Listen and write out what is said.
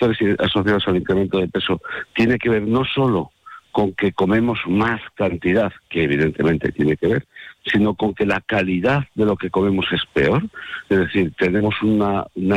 factores asociados al incremento de peso tiene que ver no solo con que comemos más cantidad, que evidentemente tiene que ver, sino con que la calidad de lo que comemos es peor. Es decir, tenemos una